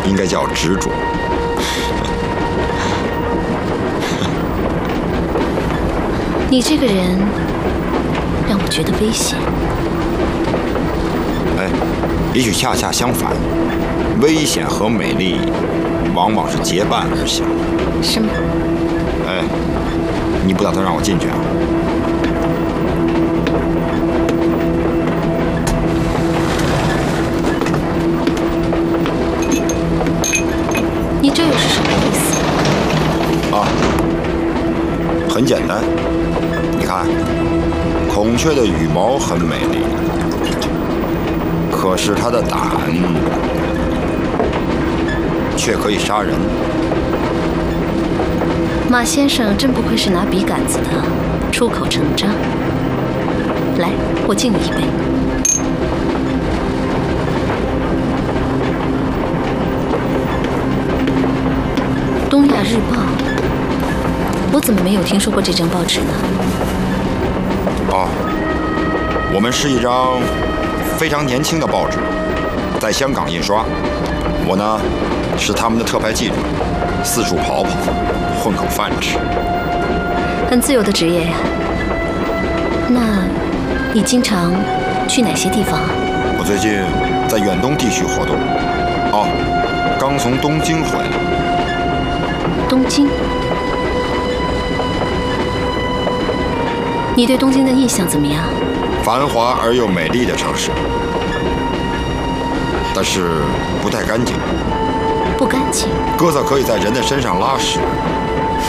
应该叫执着。 你这个人让我觉得危险。 哎，也许恰恰相反，危险和美丽往往是结伴而行。 是吗？ 哎，你不打算让我进去啊？ 你这又是什么意思？ 啊，很简单，你看，孔雀的羽毛很美丽，可是它的胆却可以杀人。 马先生真不愧是拿笔杆子的，出口成章。来，我敬你一杯。东亚日报，我怎么没有听说过这张报纸呢？ 哦，我们是一张非常年轻的报纸，在香港印刷。我呢，是他们的特派记者，四处跑跑，混口饭吃。 很自由的职业呀。那，你经常去哪些地方啊？ 我最近在远东地区活动。哦，刚从东京回来。 东京？你对东京的印象怎么样？ 繁华而又美丽的城市，但是不太干净。 不干净？ 鸽子可以在人的身上拉屎，